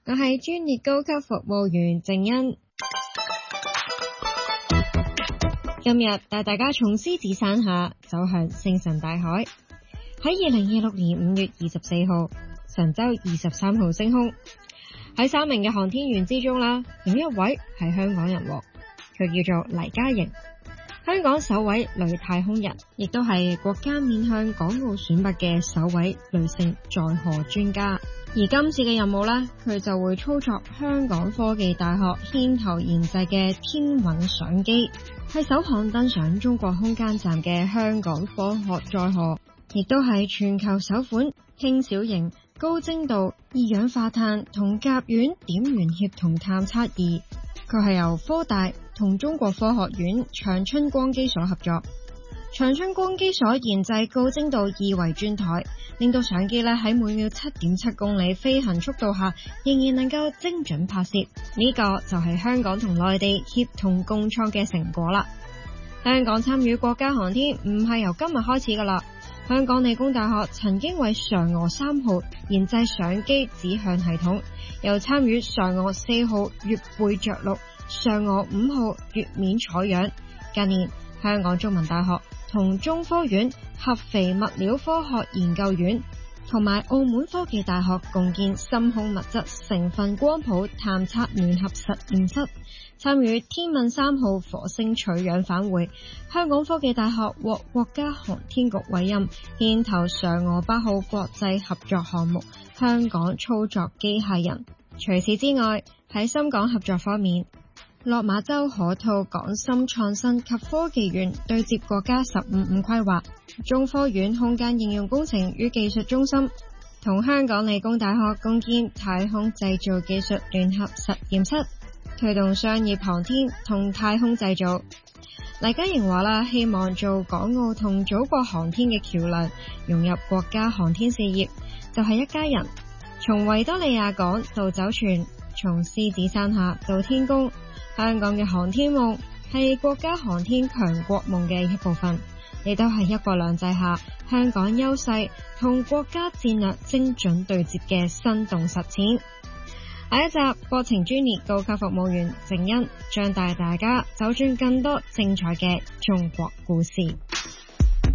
我係專業高級服務員靜欣。今日帶大家從獅子山下走向星辰大海。喺2026年5月24號，神舟23號升空。喺3名嘅航天員之中啦，有一位係香港人，佢叫做黎嘉瑩，香港首位女太空人，亦都係國家面向港澳選拔嘅首位女性載荷專家。而今次嘅任務呢，佢就會操作香港科技大學牽頭研製嘅天韻相機，係首項登上中國空間站嘅香港科學載荷，亦都係全球首款輕小型高精度二氧化碳同甲烷點源協同探測儀。佢係由科大同中國科學院長春光機所合作。長春光機所研製高精度二維鑽台，令到相機咧喺每秒 7.7 公里飛行速度下，仍然能夠精準拍攝。呢個就係香港同內地協同共創嘅成果啦。香港參與國家航天唔係由今日開始噶啦。香港理工大學曾經為嫦娥3號研製相機指向系統，又參與嫦娥4號月背着陸、嫦娥5號月面採樣。近年，香港中文大學同中科院合肥物料科學研究院同埋澳門科技大學共建深空物質成分光譜探測聯合實驗室，參與天問3號火星取樣返回。香港科技大學獲國家航天局委任牽頭嫦娥8號國際合作項目香港操作機械人。除此之外，喺深港合作方面，落馬洲河套港深創新及科技園對接國家15-5規劃，中科院空間應用工程與技術中心同香港理工大學共建太空製造技術聯合實驗室，推動商業航天同太空製造。黎嘉瑩話啦，希望做港澳同祖國航天嘅橋樑，融入國家航天事業，就係一家人。從維多利亞港到酒泉，從獅子山下到天宮，香港嘅航天夢係國家航天強國夢嘅一部分，亦都係一國兩制下香港優勢同國家戰略精準對接嘅生動實踐。下一集，國情專列高級服務員靜欣將帶大家走轉更多精彩嘅中國故事。